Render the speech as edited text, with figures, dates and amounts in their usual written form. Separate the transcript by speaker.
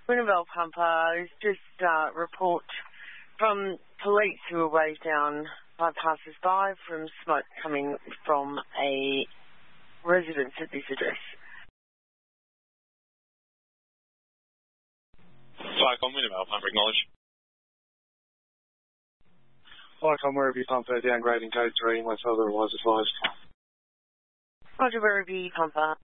Speaker 1: Winnabelle Pumper, there's just a report from police who were waved down by passers-by from smoke coming from a residence at this address.
Speaker 2: Flycom, Winnabelle Pumper, acknowledge.
Speaker 3: Flycom, Werribee Pumper, downgrading code 3 unless otherwise advised.
Speaker 1: Roger, Werribee Pumper.